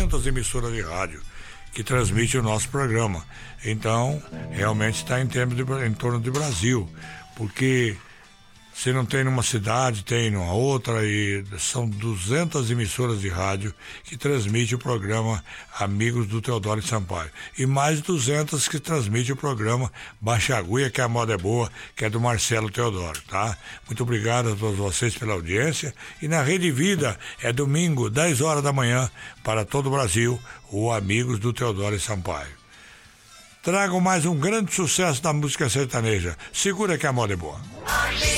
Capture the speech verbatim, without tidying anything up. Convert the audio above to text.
duzentas emissoras de rádio que transmitem o nosso programa. Então, realmente está em, termos de, em torno de Brasil, porque se não tem numa cidade, tem numa outra, e são duzentas emissoras de rádio que transmitem o programa Amigos do Teodoro Sampaio. E mais duzentas que transmitem o programa Baixa Agulha, que a moda é boa, que é do Marcelo Teodoro, tá? Muito obrigado a todos vocês pela audiência. E na Rede Vida, é domingo, dez horas da manhã, para todo o Brasil, o Amigos do Teodoro Sampaio. Trago mais um grande sucesso da música sertaneja. Segura que a moda é boa.